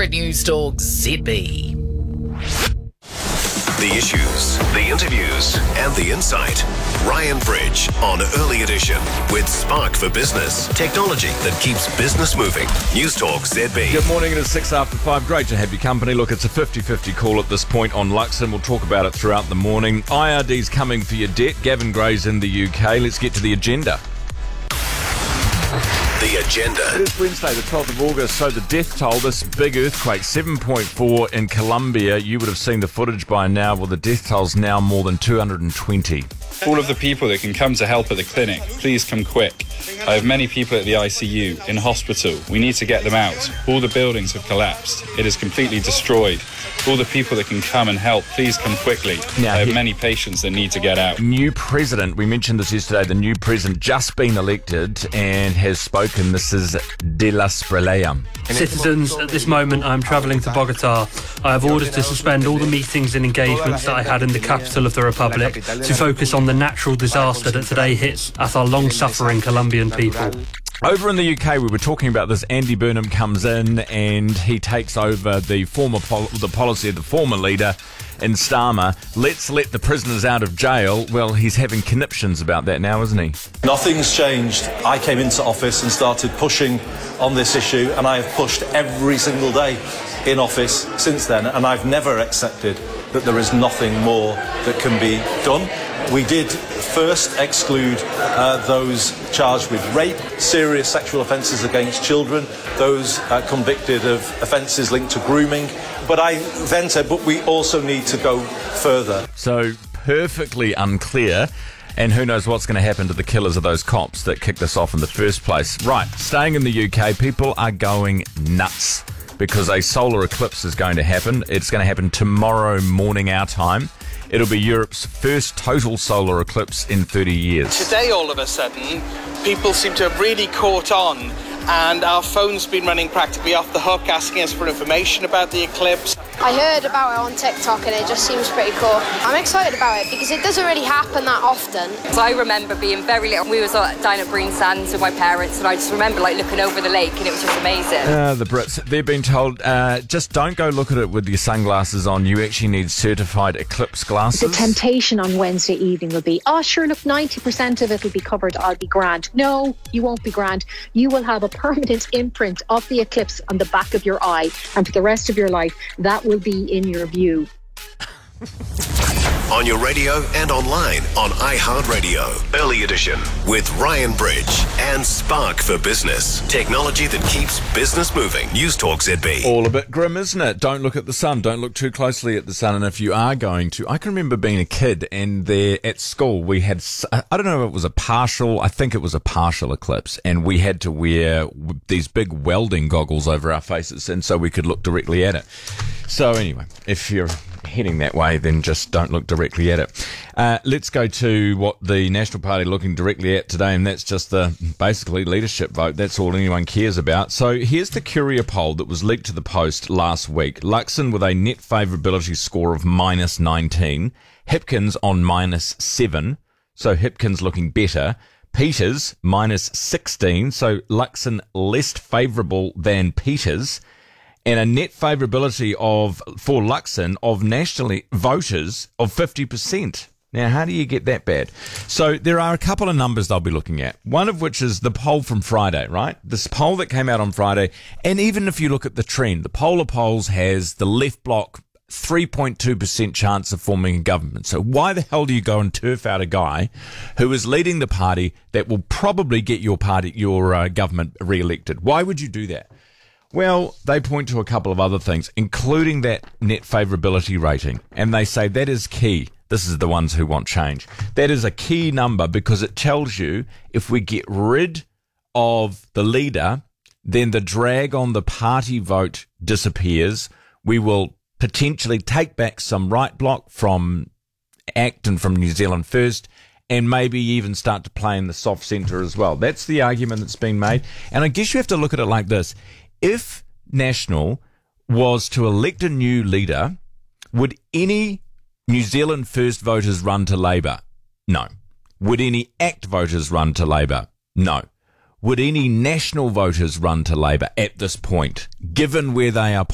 at News Talk ZB. The issues, the interviews, and the insight. Ryan Bridge on Early Edition with Spark for Business. Technology that keeps business moving. News Talk ZB. Good morning, it is 5:06. Great to have your company. Look, it's a 50-50 call at this point on Luxon. We'll talk about it throughout the morning. IRD's coming for your debt. Gavin Gray's in the UK. Let's get to the agenda. The agenda. It is Wednesday, the 12th of August, so the death toll, this big earthquake, 7.4 in Colombia. You would have seen the footage by now. Well, the death toll's now more than 220. All of the people that can come to help at the clinic, please come quick. I have many people at the ICU, in hospital. We need to get them out. All the buildings have collapsed. It is completely destroyed. All the people that can come and help, please come quickly. Now, I have many patients that need to get out. New president, we mentioned this yesterday, the new president just been elected and has spoken. This is De La Sprelea. Citizens, at this moment I'm travelling to Bogota. I have orders to suspend all the meetings and engagements that I had in the capital of the Republic to focus on the natural disaster that today hits at our long-suffering Colombian people. Over in the UK, we were talking about this. Andy Burnham comes in and he takes over the policy of the former leader in Starmer. Let's let the prisoners out of jail. Well, he's having conniptions about that now, isn't he? Nothing's changed. I came into office and started pushing on this issue, and I have pushed every single day in office since then, and I've never accepted that there is nothing more that can be done. We did first exclude those charged with rape, serious sexual offences against children, those convicted of offences linked to grooming. But I then said, but we also need to go further. So perfectly unclear. And who knows what's going to happen to the killers of those cops that kicked this off in the first place. Right, staying in the UK, people are going nuts because a solar eclipse is going to happen. It's going to happen tomorrow morning our time. It'll be Europe's first total solar eclipse in 30 years. Today, all of a sudden, people seem to have really caught on, and our phone's been running practically off the hook asking us for information about the eclipse. I heard about it on TikTok and it just seems pretty cool. I'm excited about it because it doesn't really happen that often. So I remember being very little. We were down at Breen Sands with my parents, and I just remember looking over the lake, and it was just amazing. The Brits, they've been told, just don't go look at it with your sunglasses on. You actually need certified eclipse glasses. The temptation on Wednesday evening will be, oh sure, look, 90% of it will be covered, I'll be grand. No, you won't be grand. You will have a permanent imprint of the eclipse on the back of your eye, and for the rest of your life, that will be in your view. On your radio and online on iHeartRadio. Early Edition with Ryan Bridge and Spark for Business. Technology that keeps business moving. News Talk ZB. All a bit grim, isn't it? Don't look at the sun. Don't look too closely at the sun. And if you are going to, I can remember being a kid and there at school we had, I don't know if it was I think it was a partial eclipse, and we had to wear these big welding goggles over our faces, and so we could look directly at it. So anyway, if you're heading that way, then just don't look directly at it. Let's go to what the National Party are looking directly at today, and that's just the basically leadership vote. That's all anyone cares about. So here's the Curia poll that was leaked to the Post last week. Luxon with a net favourability score of minus 19. Hipkins on minus 7. So Hipkins looking better. Peters minus 16. So Luxon less favourable than Peters. And a net favourability for Luxon of nationally voters of 50%. Now, how do you get that bad? So there are a couple of numbers they'll be looking at. One of which is the poll from Friday, right? This poll that came out on Friday. And even if you look at the trend, the Polar Polls has the left bloc 3.2% chance of forming a government. So why the hell do you go and turf out a guy who is leading the party that will probably get your government re-elected? Why would you do that? Well, they point to a couple of other things, including that net favourability rating, and they say that is key. This is the ones who want change. That is a key number because it tells you if we get rid of the leader, then the drag on the party vote disappears. We will potentially take back some right bloc from ACT and from New Zealand First, and maybe even start to play in the soft centre as well. That's the argument that's been made. And I guess you have to look at it like this. If National was to elect a new leader, would any New Zealand First voters run to Labour? No. Would any ACT voters run to Labour? No. Would any National voters run to Labour at this point, given where they are